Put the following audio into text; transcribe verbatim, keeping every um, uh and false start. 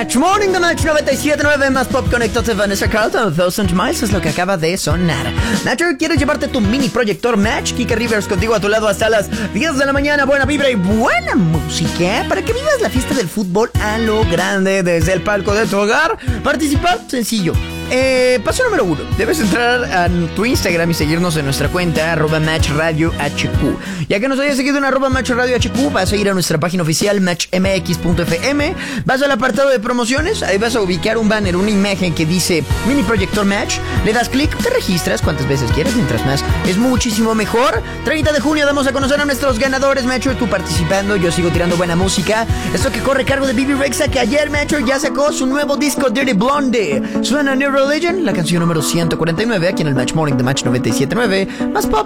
Match Morning de Match noventa y siete punto nueve más Pop Conectados de Vanessa Carlton. Thousand Miles es lo que acaba de sonar. Nacho, ¿quieres llevarte tu mini proyector Match? Kike Rivers contigo a tu lado hasta las diez de la mañana. Buena vibra y buena música para que vivas la fiesta del fútbol a lo grande desde el palco de tu hogar. Participar, sencillo. Eh, paso número uno, debes entrar a tu Instagram y seguirnos en nuestra cuenta arroba Match Radio H Q. Ya que nos hayas seguido en arroba Match Radio H Q, vas a ir a nuestra página oficial match m x punto f m, vas al apartado de promociones, ahí vas a ubicar un banner, una imagen que dice Mini Proyector Match, le das clic, te registras cuantas veces quieras, mientras más es muchísimo mejor. Treinta de junio damos a conocer a nuestros ganadores, Metro, tú participando, yo sigo tirando buena música. Esto que corre a cargo de B B Rexha, que ayer Metro ya sacó su nuevo disco Dirty Blonde. Suena New Religion, la canción número ciento cuarenta y nueve, aquí en el Match Morning de Match noventa y siete punto nueve, más Pop.